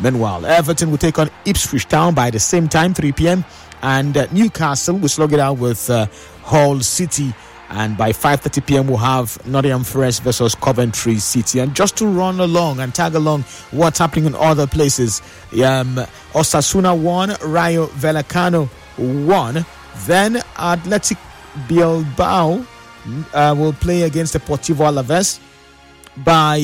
Meanwhile, Everton will take on Ipswich Town by the same time, 3 p.m. And Newcastle will slug it out with Hull City. And by 5:30 p.m. we'll have Nottingham Forest versus Coventry City. And just to run along and tag along what's happening in other places, Osasuna 1, Rayo Vallecano 1. Then Athletic Bilbao will play against Deportivo Alaves by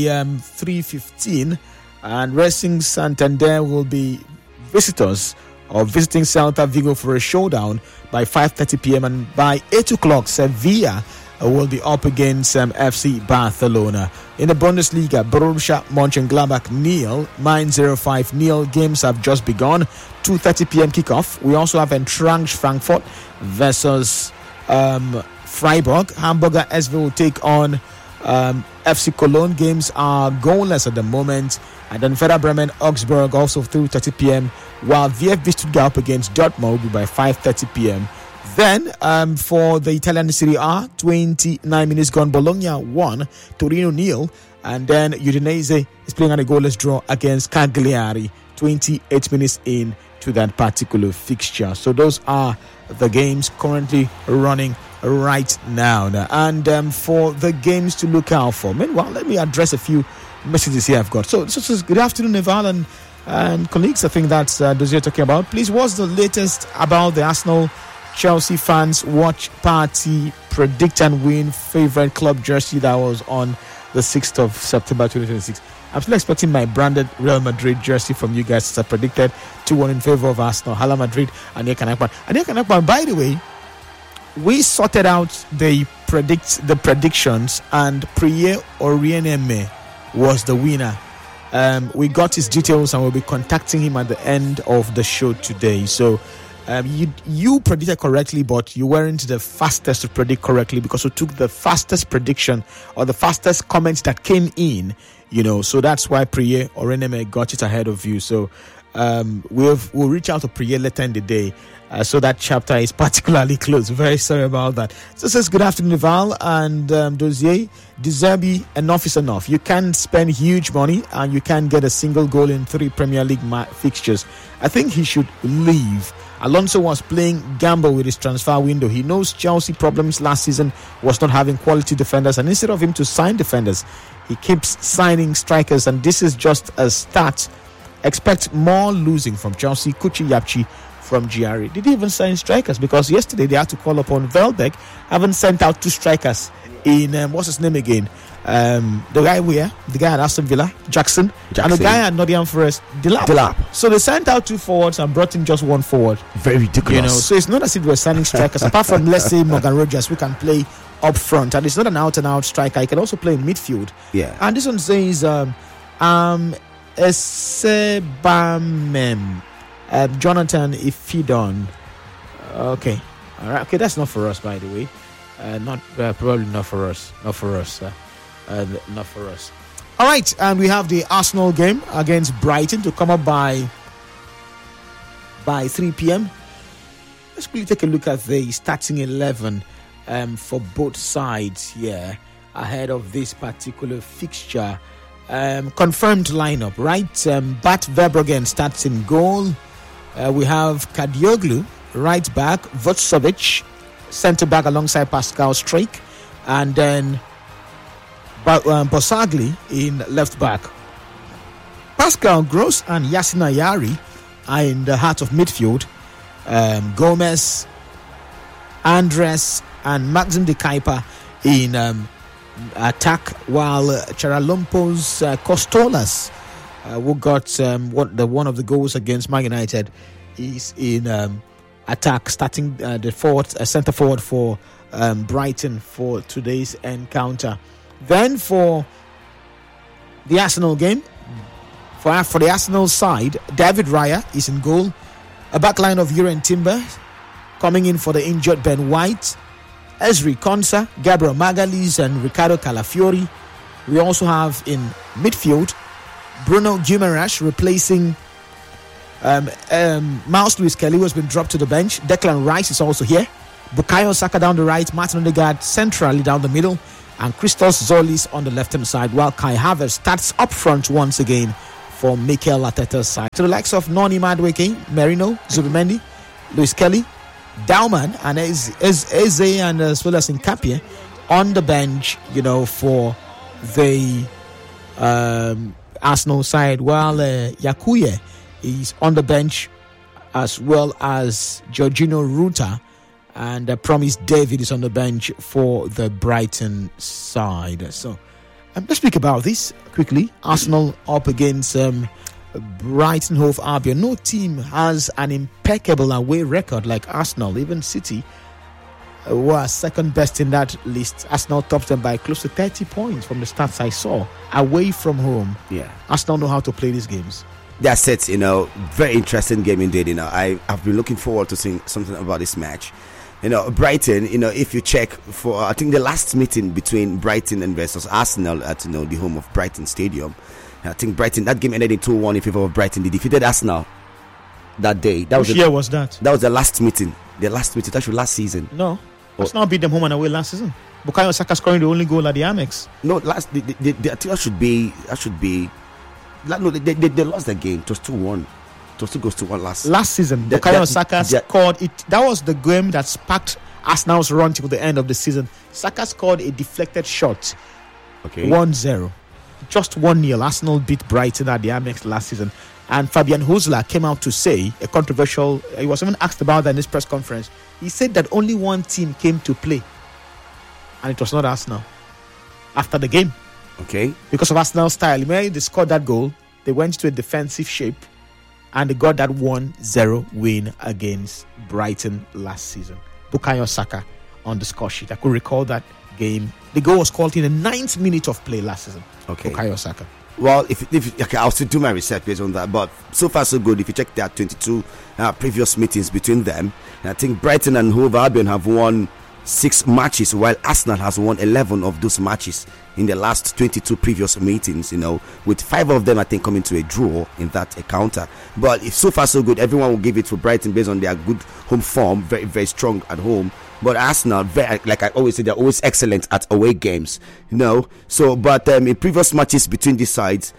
3:15. And Racing Santander will be visitors or visiting Celta Vigo for a showdown by 5:30 p.m. and by 8 o'clock Sevilla will be up against FC Barcelona. In the Bundesliga, Borussia Mönchengladbach 0, Mainz 05 0. Games have just begun. 2:30 p.m. kickoff. We also have Eintracht Frankfurt versus Freiburg. Hamburger SV will take on FC Cologne. Games are goalless at the moment. And then Werder Bremen Augsburg also 3:30 p.m. while VfB Stuttgart up against Dortmund will be by 5:30 p.m. Then for the Italian Serie A, 29 minutes gone, Bologna 1, Torino 0, and then Udinese is playing on a goalless draw against Cagliari, 28 minutes in to that particular fixture. So those are the games currently running right now. And for the games to look out for, meanwhile, let me address a few messages here I've got. So this is good afternoon, Neval and colleagues. I think that's those you're talking about. Please, what's the latest about the Arsenal Chelsea fans watch party predict and win favorite club jersey that was on the 6th of September 2026? I'm still expecting my branded Real Madrid jersey from you guys. As I predicted 2-1 in favor of Arsenal. Hala Madrid and Aniek Anakpan. By the way, we sorted out the predictions, and Priye Orieneme was the winner. We got his details and we'll be contacting him at the end of the show today. So you predicted correctly, but you weren't the fastest to predict correctly because we took the fastest prediction or the fastest comments that came in, so that's why Priye Orieneme got it ahead of you. So we'll reach out to Priye later in the day. So that chapter is particularly close. Very sorry about that. So it says, good afternoon, Val and Dozier. Deserby, enough is enough. You can't spend huge money and you can't get a single goal in 3 Premier League fixtures. I think he should leave. Alonso was playing gamble with his transfer window. He knows Chelsea problems last season was not having quality defenders, and instead of him to sign defenders, he keeps signing strikers, and this is just a start. Expect more losing from Chelsea. Kuchi Yapchi from GRA. Did he even sign strikers? Because yesterday they had to call upon Velbeck. Haven't sent out 2 strikers in what's his name again? The guy at Aston Villa, Jackson, and the guy at Nottingham Forest, Delap. So they sent out 2 forwards and brought in just 1 forward. Very ridiculous. So it's not as if we're signing strikers. Apart from, let's say, Morgan Rogers, we can play up front, and it's not an out-and-out striker. He can also play in midfield. Yeah. And this one says, Esebamem. Jonathan Ifidon. Okay. All right. Okay, that's not for us, by the way. Probably not for us. Not for us. All right, and we have the Arsenal game against Brighton to come up by 3 p.m. Let's quickly take a look at the starting 11 for both sides here ahead of this particular fixture. Confirmed lineup, right? Bart Verbruggen starts in goal. We have Kadioglu, right back, Votsovic, centre back alongside Pascal Streich, and then Bosagli in left back. Pascal Gross and Yasin Ayari are in the heart of midfield. Gomez, Andres, and Maxim de Kuyper in attack, while Charalompo's Costolas, who got one of the goals against Man United, is in attack, starting the centre forward for Brighton for today's encounter. Then for the Arsenal game, for the Arsenal side, David Raya is in goal. A backline of Jurgen Timber coming in for the injured Ben White, Ezri Konsa, Gabriel Magalhaes, and Ricardo Calafiori. We also have in midfield Bruno Guimaraes replacing Miles Lewis Kelly, who has been dropped to the bench. Declan Rice is also here. Bukayo Saka down the right, Martin Odegaard centrally down the middle, and Christos Zolis on the left-hand side, while Kai Havertz starts up front once again for Mikel Arteta's side. To the likes of Noni Madueke, Merino, Zubimendi, Luis Kelly, Dauman, and Eze, and as well as Nkapie on the bench, for the Arsenal side, while Yakuye is on the bench, as well as Jorginho Ruta, and Promise David is on the bench for the Brighton side. So let's speak about this quickly. Arsenal up against Brighton Hove Albion. No team has an impeccable away record like Arsenal. Even City were second best in that list. Arsenal tops them by close to 30 points from the stats I saw. Away from home, Arsenal know how to play these games. That's it, very interesting game indeed. I've been looking forward to seeing something about this match. Brighton, if you check for, I think the last meeting between Brighton and versus Arsenal at, the home of Brighton Stadium, I think Brighton, that game ended in 2-1 in favor of Brighton. They defeated Arsenal that day. Which year was that? That was the last meeting. That was last season. No. Arsenal beat them home and away last season. Bukayo Saka scoring the only goal at the Amex. No, I think that should be. No, they lost the game. It was 2-1. It was 2 goals to 1 last season. Bukayo Saka scored it. That was the game that sparked Arsenal's run till the end of the season. Saka scored a deflected shot. Okay. 1-0. Just 1-0. Arsenal beat Brighton at the Amex last season. And Fabian Hosler came out to say a controversial. He was even asked about that in this press conference. He said that only one team came to play, and it was not Arsenal. After the game, okay, because of Arsenal's style, when they scored that goal, they went to a defensive shape, and they got that 1-0 win against Brighton last season. Bukayo Saka on the score sheet. I could recall that game. The goal was called in the 9th minute of play last season. Okay, Bukayo Saka. Well, okay, I'll still do my research based on that. But so far, so good. If you check their 22 previous meetings between them, I think Brighton and Hove Albion have won 6 matches, while Arsenal has won 11 of those matches in the last 22 previous meetings. With 5 of them, I think, coming to a draw in that encounter. But if so far, so good, everyone will give it for Brighton based on their good home form, very, very strong at home. But Arsenal, like I always say, they're always excellent at away games, So, but in previous matches between these sides,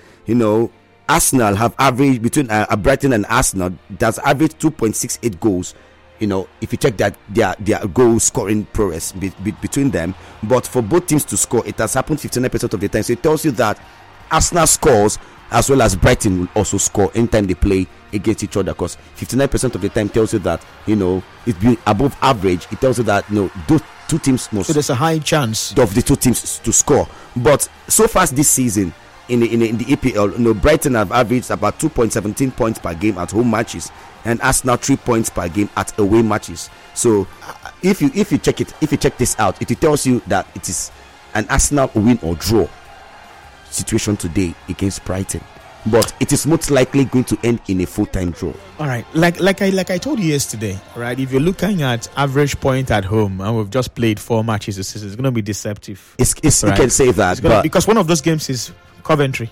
Arsenal have averaged between Brighton and Arsenal. That's averaged 2.68 goals. If you check that their goal scoring prowess between them, but for both teams to score, it has happened 59% of the time. So it tells you that Arsenal scores as well as Brighton will also score anytime they play against each other, because 59% of the time tells you that it's been above average. It tells you that those two teams must. So there's a high chance of the two teams to score. But so far this season in the EPL, Brighton have averaged about 2.17 points per game at home matches, and Arsenal 3 points per game at away matches. So if you check this out, it tells you that it is an Arsenal win or draw situation today against Brighton, but it is most likely going to end in a full-time draw. All right, like I told you yesterday, right? If you're looking at average point at home, and we've just played 4 matches this season, it's going to be deceptive. Right? You can say that, because one of those games is Coventry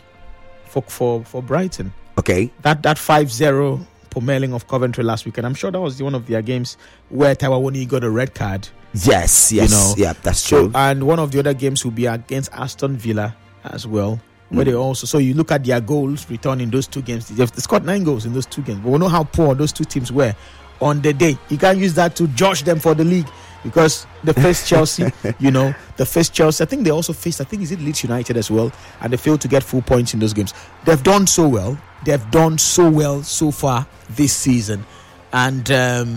for Brighton. Okay, that 5-0 pummeling of Coventry last weekend. I'm sure that was one of their games where Taiwo got a red card. Yes, yeah, that's true. And one of the other games will be against Aston Villa as well, where they also. So you look at their goals return in those 2 games. They scored 9 goals in those 2 games. But we know how poor those 2 teams were on the day. You can't use that to judge them for the league, because they faced Chelsea. They faced Chelsea. I think they also faced. Is it Leeds United as well, and they failed to get full points in those games. They've done so well. They've done so well so far this season, and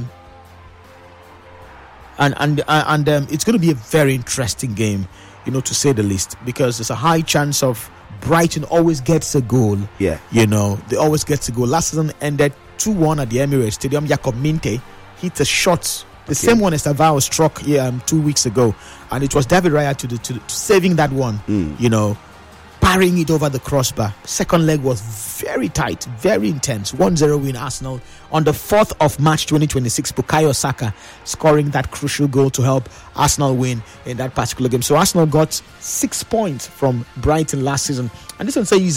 it's going to be a very interesting game, to say the least, because there's a high chance of Brighton always gets a goal. Yeah. They always get a goal. Last season ended 2-1 at the Emirates Stadium. Jacob Minte hit a shot, the same one Estavao struck 2 weeks ago, and it was David Raya to saving that one. Parrying it over the crossbar. Second leg was very tight, very intense. 1-0 win Arsenal on the 4th of March 2026. Bukayo Saka scoring that crucial goal to help Arsenal win in that particular game. So Arsenal got 6 points from Brighton last season. And this one says,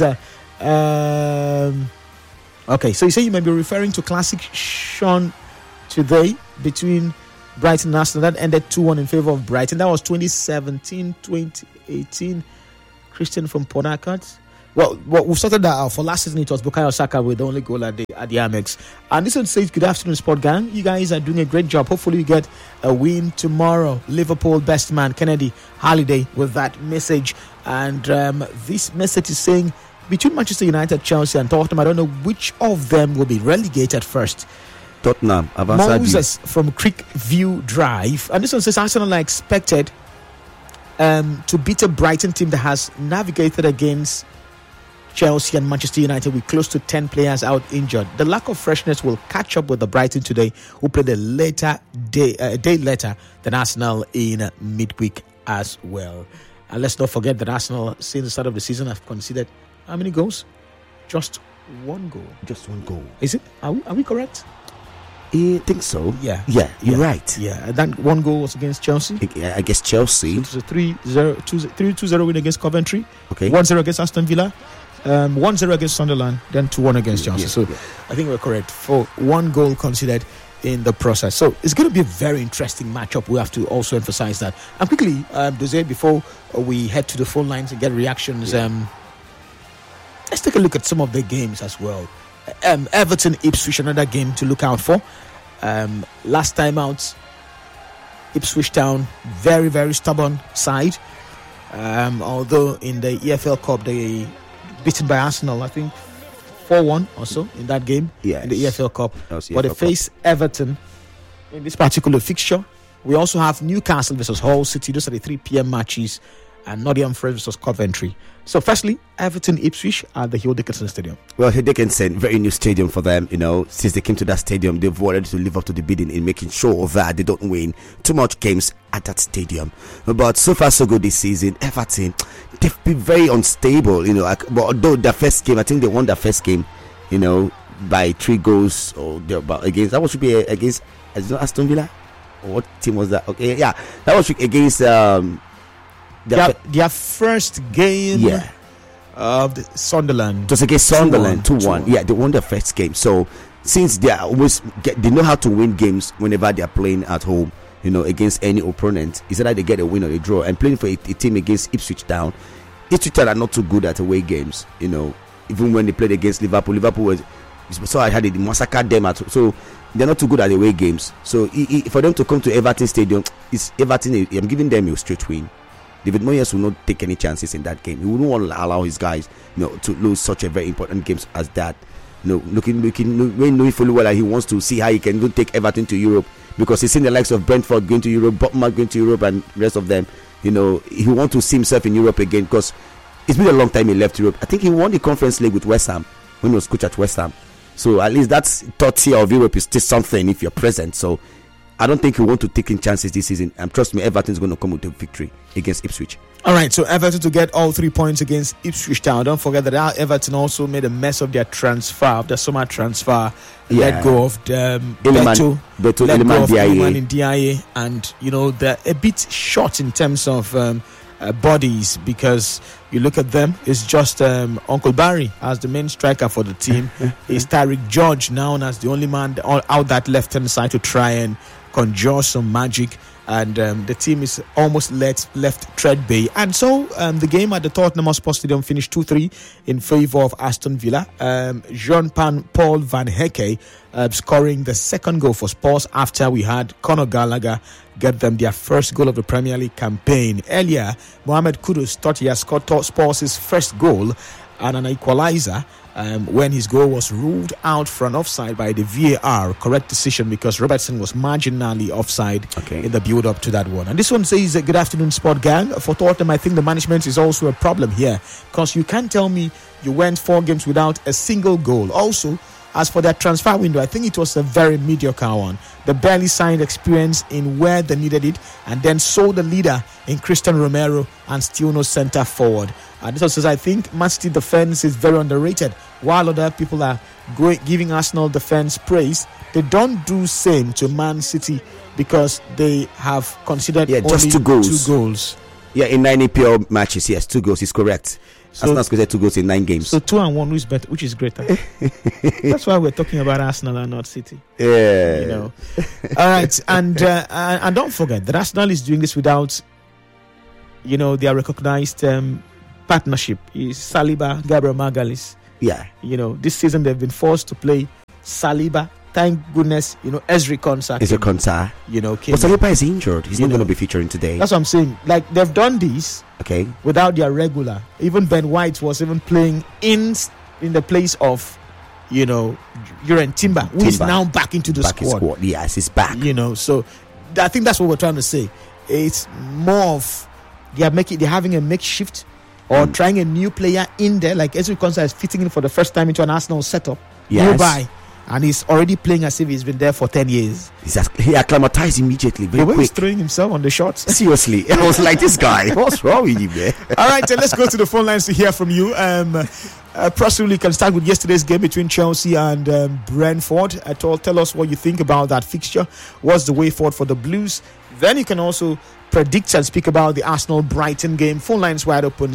okay, so you say you may be referring to classic Sean today between Brighton and Arsenal. That ended 2-1 in favor of Brighton. That was 2017-2018. Christian from Port Harcourt. Well, we've sorted that out. For last season, it was Bukayo Saka with the only goal at the Amex. And this one says, good afternoon, Sport Gang. You guys are doing a great job. Hopefully, you get a win tomorrow. Liverpool best man, Kennedy Halliday, with that message. And this message is saying, between Manchester United, Chelsea, and Tottenham, I don't know which of them will be relegated first. Tottenham. Moses from Creekview Drive. And this one says, Arsenal are expected to beat a Brighton team that has navigated against Chelsea and Manchester United with close to 10 players out injured. The lack of freshness will catch up with the Brighton today, who played a day later than Arsenal in midweek as well. And let's not forget that Arsenal, since the start of the season, have conceded how many goals? Just one goal. Just one goal. Is it? Are we correct? I think so. Yeah. Yeah, you're right. Yeah, and that one goal was against Chelsea. I guess Chelsea. So it was a 3-2-0 win against Coventry. Okay. 1-0 against Aston Villa. 1-0 against Sunderland, then 2-1 against Chelsea. Yeah, so I think we're correct for one goal considered in the process. So it's going to be a very interesting matchup. We have to also emphasize that. And quickly, Jose, before we head to the phone lines and get reactions, let's take a look at some of the games as well. Everton Ipswich, another game to look out for. Last time out, Ipswich Town, very, very stubborn side. Although in the EFL Cup, they beaten by Arsenal, I think 4-1 or so in that game in the EFL Cup. But they face Everton in this particular fixture. We also have Newcastle versus Hull City. Those are the 3 p.m. matches, and Nottingham Forest versus Coventry. So firstly, Everton Ipswich at the Hugh Dickinson Stadium. Well, Hugh Dickinson, very new stadium for them. Since they came to that stadium, they've wanted to live up to the bidding in making sure that they don't win too much games at that stadium. But so far so good this season. Everton, they've been very unstable. But although their first game, I think they won their first game, by 3 goals or against. That should be against Aston Villa. Or what team was that? Okay, yeah, that was against. Their first game of the Sunderland. It was against Sunderland, 2-1. Yeah, they won their first game. So since they know how to win games whenever they are playing at home, against any opponent, it's either they get a win or a draw. And playing for a team against Ipswich Town are not too good at away games. Even when they played against Liverpool was so I had they massacred them so they're not too good at away games. So for them to come to Everton Stadium, it's Everton. I'm giving them a straight win. David Moyes will not take any chances in that game. He wouldn't want to allow his guys, to lose such a very important game as that. Knowing fully well that he wants to see how he can take Everton to Europe, because he's seen the likes of Brentford going to Europe, Bournemouth going to Europe, and the rest of them. He wants to see himself in Europe again, because it's been a long time he left Europe. I think he won the Conference League with West Ham when he was coach at West Ham. So at least that's third tier of Europe is still something if you're present. So I don't think he want to take in chances this season. And trust me, Everton's going to come with a victory against Ipswich. All right, so Everton to get all 3 points against Ipswich Town. Don't forget that Everton also made a mess of their summer transfer. Let go of Beto Iliman in DIA. And, they're a bit short in terms of bodies, because you look at them, it's just Uncle Barry as the main striker for the team. It's Tariq George now as the only man out that left-hand side to try and conjure some magic, and the team is almost left tread-bay. And so the game at the Tottenham Hotspur Stadium finished 2-3 in favour of Aston Villa. Jean-Paul Van Hecke scoring the second goal for Spurs after we had Conor Gallagher get them their first goal of the Premier League campaign. Earlier, Mohamed Kudus thought he had scored Spurs' first goal and an equaliser when his goal was ruled out for an offside by the VAR. Correct decision, because Robertson was marginally offside in the build-up to that one. And this one says, good afternoon, Sport Gang. For Tottenham, I think the management is also a problem here, because you can't tell me you went 4 games without a single goal. Also, as for their transfer window, I think it was a very mediocre one. They barely signed experience in where they needed it, and then sold the leader in Christian Romero and still no centre forward. This also says, I think Man City defence is very underrated. While other people are giving Arsenal defence praise, they don't do same to Man City, because they have considered only just 2 goals. 2 goals. Yeah, in 9 EPL matches, yes, 2 goals is correct. So, Arsenal's considered 2 goals in 9 games. So 2 and 1, which is better? Which is greater? That's why we're talking about Arsenal and not City. Yeah. All right, and don't forget that Arsenal is doing this without, their recognised partnership is Saliba, Gabriel Magalhaes. Yeah. This season they've been forced to play Saliba. Thank goodness, Ezri Konsa. It's a Konsa. But Saliba is injured. He's not going to be featuring today. That's what I'm saying. Like, they've done this without their regular. Even Ben White was even playing in the place of, Jurrien Timber, who is now back into the squad. Yes, he's back. So I think that's what we're trying to say. It's more of they're having a makeshift or trying a new player in there. Like Ezri Konsa is fitting in for the first time into an Arsenal setup. Nearby. And he's already playing as if he's been there for 10 years. He acclimatized immediately, very quick. He's throwing himself on the shots. Seriously. I was like, this guy, what's wrong with you, man? All right, let's go to the phone lines to hear from you. Possibly can start with yesterday's game between Chelsea and Brentford. Tell us what you think about that fixture. What's the way forward for the Blues? Then you can also predict and speak about the Arsenal-Brighton game. Phone lines wide open,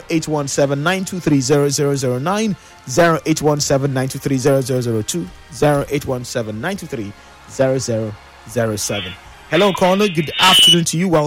0817-923-0009, 0817-923-0002, 0817-923-0007. Hello, caller. Good afternoon to you. Welcome.